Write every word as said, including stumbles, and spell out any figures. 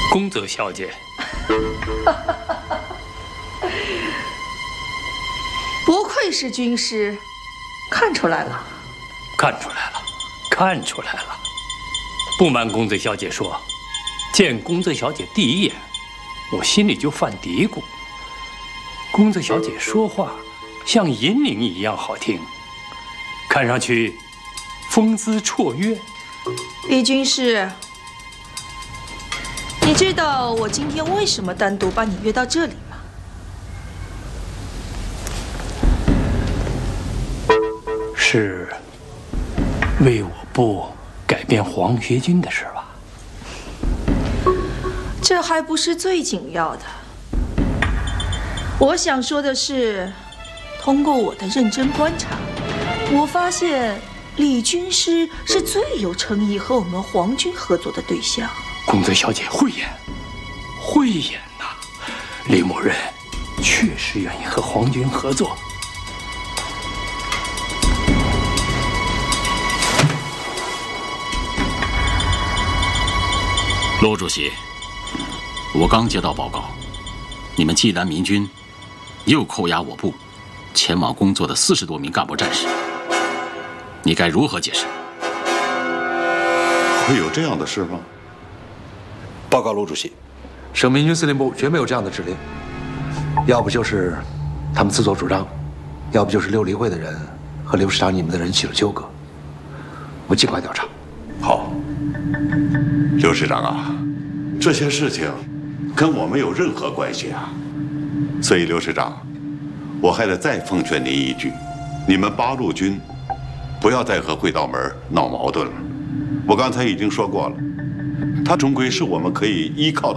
宫泽小姐， 不愧是军师，看出来了， 看出来了，看出来了。不瞒宫泽小姐说，见宫泽小姐第一眼，我心里就犯嘀咕。宫泽小姐说话像银铃一样好听，看上去风姿绰约。 李军师，你知道我今天为什么单独把你约到这里吗？ 是为我部改变黄学军的事吧？ 这还不是最紧要的。我想说的是，通过我的认真观察，我发现李军师是最有诚意和我们皇军合作的对象。 宫泽小姐慧眼，慧眼呐！李某人确实愿意和皇军合作。 罗主席，我刚接到报告，你们济南民军又扣押我部前往工作的四十多名干部战士，你该如何解释？ 会有这样的事吗？ 报告罗主席，省民军司令部绝没有这样的指令，要不就是他们自作主张，要不就是六离会的人和刘师长你们的人起了纠葛。我尽快调查。 好，刘师长啊，这些事情跟我没有任何关系啊，所以刘师长，我还得再奉劝您一句，你们八路军不要再和会道门闹矛盾了。我刚才已经说过了，它终归是我们可以依靠的。